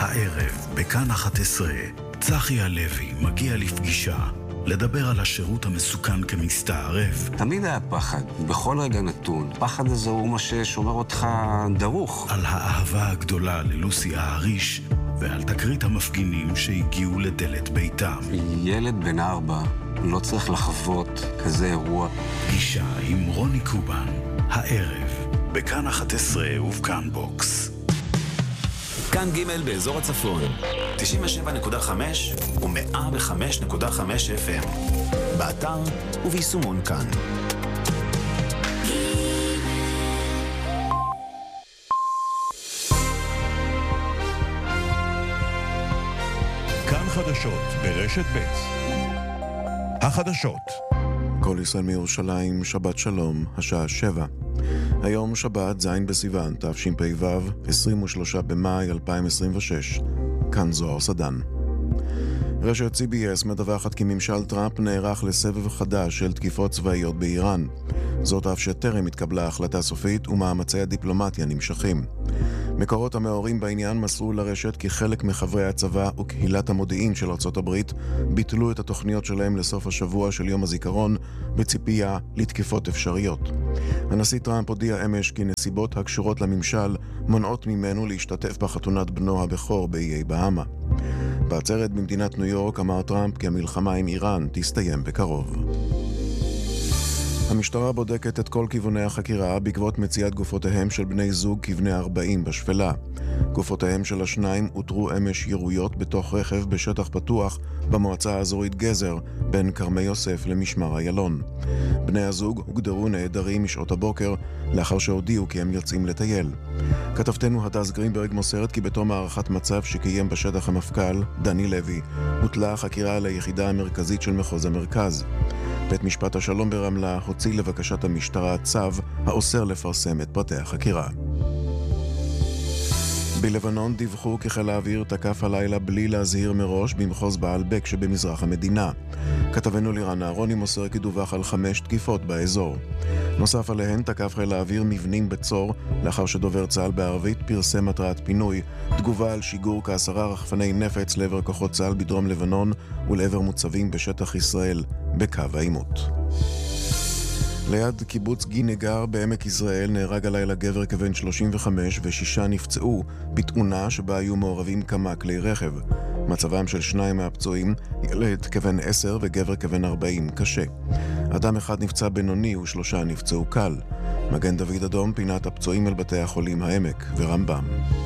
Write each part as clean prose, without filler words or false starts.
הערב, בכאן 11, צחי הלוי מגיע לפגישה, לדבר על השירות המסוכן כמסתערב. תמיד היה פחד, בכל רגע נתון. פחד הזה הוא מה ששומר אותך דרוך. על האהבה הגדולה ללוסי ההריש, ועל תקרית המפגינים שהגיעו לדלת ביתם. ילד בן 4 לא צריך לחוות כזה אירוע. פגישה עם רוני קובן, הערב, בכאן 11 ובכאן בוקס. כאן ג' באזור הצפון, 97.5 ו-105.5 FM. באתר וביישומון כאן. כאן חדשות ברשת ב'. החדשות. כל ישראל מירושלים, שבת שלום, השעה 7. היום שבת, ז' בסיוון, תשפ"ו, 23 במאי 2026. כאן זוהר סדן. רשת CBS מדווחת כי ממשל טראמפ נערך לסבב חדש של תקיפות צבאיות באיראן. זאת אף שטרם התקבלה החלטה סופית ומאמצי הדיפלומטיה נמשכים. מקורות המעורים בעניין מסרו לרשת כי חלק מחברי הצבא וקהילת המודיעין של ארצות הברית ביטלו את התוכניות שלהם לסוף השבוע של יום הזיכרון בציפייה לתקיפות אפשריות. הנשיא טראמפ הודיע אמש כי נסיבות הקשורות לממשל מונעות ממנו להשתתף בחתונת בנו הבכור באיי בהאמה. בעצרת במדינת ניו יורק אמר טראמפ כי המלחמה עם איראן תסתיים בקרוב. המשטרה בודקת את כל כיווני החקירה בעקבות מציאת גופותיהם של בני זוג כבני 40 בשפלה. גופותיהם של השניים אותרו אמש ירויות בתוך רכב בשטח פתוח במועצה האזורית גזר בין כרמי יוסף למשמר איילון. בני הזוג הוגדרו נעדרים משעות הבוקר לאחר שהודיעו כי הם יוצאים לטייל. כתבתנו הדס גרינברג מוסרת כי בתום הערכת מצב שקיים בשטח המפכ"ל, דני לוי, הוטלה חקירה על היחידה המרכזית של מחוז המרכז. בית משפט השלום ברמלה הוציא לבקשת המשטרה צו האוסר לפרסם את פרטי החקירה. בלבנון דיווחו כי חיל האוויר תקף הלילה בלי להזהיר מראש במחוז בעלבק שבמזרח המדינה. כתבנו לירן אהרוני מוסר כי דווח על 5 תקיפות באזור. נוסף עליהן תקף חיל האוויר מבנים בצור לאחר שדובר צה"ל בערבית פרסם מטרת פינוי, תגובה על שיגור כ10 רחפני נפץ לעבר כוחות צה"ל בדרום לבנון ולעבר מוצבים בשטח ישראל בקו העימות. ליד קיבוץ גינגר בעמק יזרעאל נהרג הלילה גבר כבן 35 ו6 נפצעו בתאונה שבה היו מעורבים כמה כלי רכב. מצבם של 2 מהפצועים, ילד כבן 10 וגבר כבן 40, קשה. אדם אחד נפצע בינוני ו3 נפצעו קל. מגן דוד אדום פינה את הפצועים אל בתי החולים העמק ורמב"ם.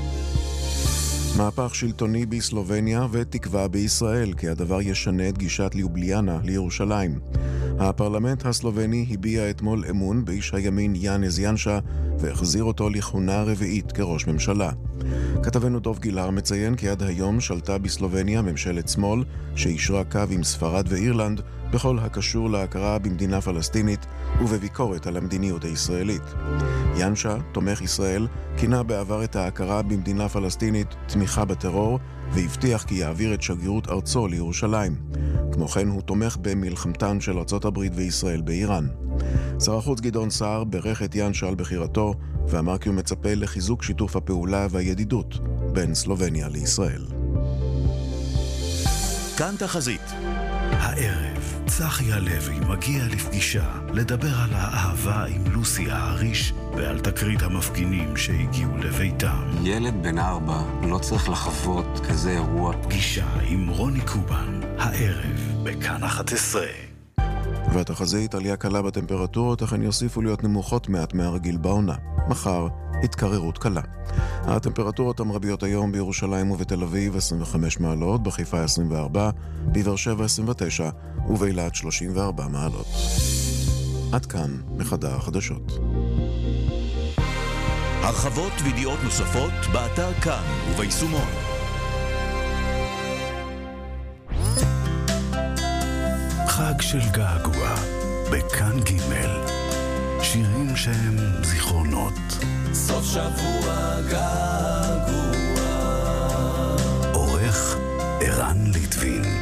מהפך שלטוני בסלובניה ותקווה בישראל כי הדבר ישנה את גישת ליובליאנה לירושלים. הפרלמנט הסלובני הביע אתמול אמון באיש הימין יאנז ינשה והחזיר אותו לכהונה רביעית כראש ממשלה. כתבנו דוב גילהר מציין כי עד היום שלטה בסלובניה ממשלת שמאל שאישרה קו עם ספרד ואירלנד בכל הקשור להכרה במדינה פלסטינית ובביקורת על המדיניות הישראלית. ינשה, תומך ישראל, כינה בעבר את ההכרה במדינה פלסטינית תמיכה בטרור והבטיח כי יעביר את שגרירות ארצו לירושלים. כמו כן הוא תומך במלחמתן של ארצות הברית וישראל באיראן. שר החוץ גדעון סער ברך את ינשה על בחירתו ואמר כי הוא מצפה לחיזוק שיתוף הפעולה והידידות בין סלובניה לישראל. כאן תחזית. הערב, צחי הלוי מגיע לפגישה, לדבר על האהבה עם לוסי ההריש ועל תקרית המפגינים שהגיעו לביתם. ילד בן 4 לא צריך לחוות כזה אירוע. פגישה עם רוני קובן, הערב, בכאן 11. והתחזית עלייה קלה בטמפרטורות, אכן יוסיפו להיות נמוכות מעט מהרגיל בעונה. מחר, התקררות קלה. הטמפרטורות המרביות היום בירושלים ובתל אביב 25 מעלות, בחיפה 24, בבאר שבע 29 ובאילת 34 מעלות. עד כאן מחדר החדשות. הרחבות וידיעות נוספות באתר כאן וביישומון. חג של געגוע בכאן ג', שירים שהם זיכרונות. סוף שבוע געגוע. עורך ערן ליטבין.